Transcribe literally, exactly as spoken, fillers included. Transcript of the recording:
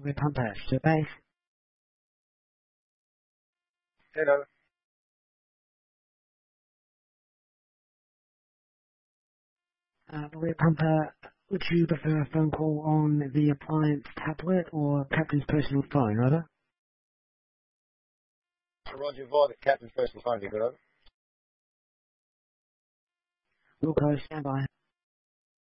Lord Pumper, to base. Hello. Uh, Lord Pumper, would you prefer a phone call on the appliance tablet or Captain's personal phone, over? Roger, via the Captain's personal phone, you got over? Wilco, stand by.